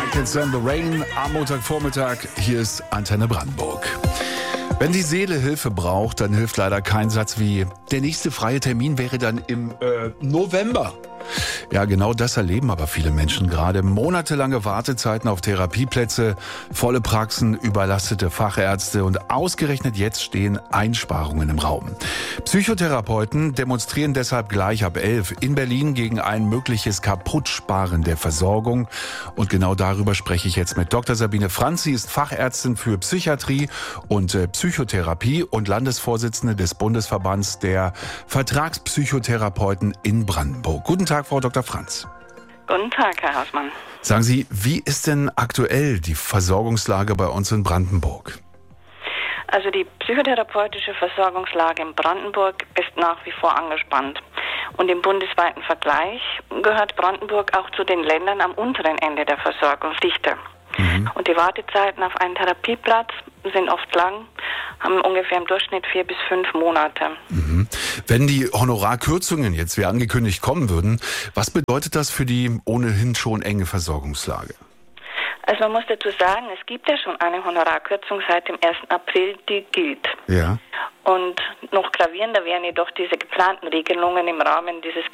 It's in the Rain am Montagvormittag. Hier ist Antenne Brandenburg. Wenn die Seele Hilfe braucht, dann hilft leider kein Satz wie, der nächste freie Termin wäre dann im November. Ja, genau das erleben aber viele Menschen gerade. Monatelange Wartezeiten auf Therapieplätze, volle Praxen, überlastete Fachärzte und ausgerechnet jetzt stehen Einsparungen im Raum. Psychotherapeuten demonstrieren deshalb gleich ab 11 in Berlin gegen ein mögliches Kaputtsparen der Versorgung. Und genau darüber spreche ich jetzt mit Dr. Sabine Franz. Sie ist Fachärztin für Psychiatrie und Psychotherapie und Landesvorsitzende des Bundesverbands der Vertragspsychotherapeuten in Brandenburg. Guten Tag, Frau Dr. Franz. Guten Tag, Herr Hausmann. Sagen Sie, wie ist denn aktuell die Versorgungslage bei uns in Brandenburg? Also die psychotherapeutische Versorgungslage in Brandenburg ist nach wie vor angespannt. Und im bundesweiten Vergleich gehört Brandenburg auch zu den Ländern am unteren Ende der Versorgungsdichte. Und die Wartezeiten auf einen Therapieplatz sind oft lang, haben ungefähr im Durchschnitt 4 bis 5 Monate. Wenn die Honorarkürzungen jetzt wie angekündigt kommen würden, was bedeutet das für die ohnehin schon enge Versorgungslage? Also man muss dazu sagen, es gibt ja schon eine Honorarkürzung seit dem 1. April, die gilt. Ja. Und noch gravierender wären jedoch diese geplanten Regelungen im Rahmen dieses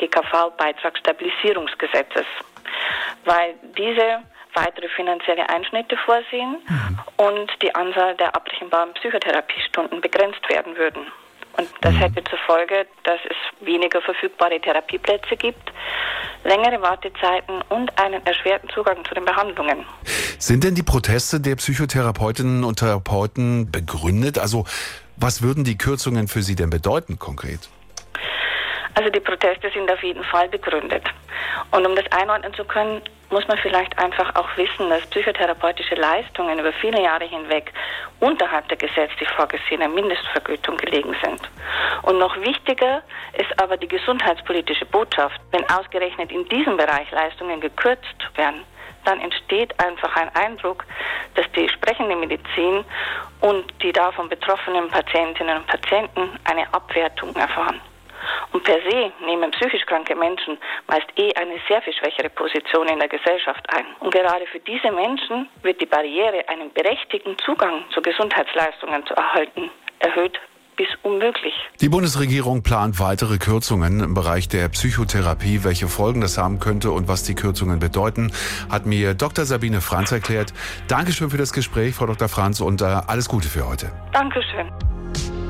GKV-Beitragsstabilisierungsgesetzes, weil diese weitere finanzielle Einschnitte vorsehen und die Anzahl der abbrechenbaren Psychotherapiestunden begrenzt werden würden. Und das hätte zur Folge, dass es weniger verfügbare Therapieplätze gibt, längere Wartezeiten und einen erschwerten Zugang zu den Behandlungen. Sind denn die Proteste der Psychotherapeutinnen und Therapeuten begründet? Also was würden die Kürzungen für Sie denn bedeuten konkret? Also die Proteste sind auf jeden Fall begründet. Und um das einordnen zu können, muss man vielleicht einfach auch wissen, dass psychotherapeutische Leistungen über viele Jahre hinweg unterhalb der gesetzlich vorgesehenen Mindestvergütung gelegen sind. Und noch wichtiger ist aber die gesundheitspolitische Botschaft. Wenn ausgerechnet in diesem Bereich Leistungen gekürzt werden, dann entsteht einfach ein Eindruck, dass die sprechende Medizin und die davon betroffenen Patientinnen und Patienten eine Abwertung erfahren. Und per se nehmen psychisch kranke Menschen meist eine sehr viel schwächere Position in der Gesellschaft ein. Und gerade für diese Menschen wird die Barriere, einen berechtigten Zugang zu Gesundheitsleistungen zu erhalten, erhöht bis unmöglich. Die Bundesregierung plant weitere Kürzungen im Bereich der Psychotherapie. Welche Folgen das haben könnte und was die Kürzungen bedeuten, hat mir Dr. Sabine Franz erklärt. Dankeschön für das Gespräch, Frau Dr. Franz, und alles Gute für heute. Dankeschön.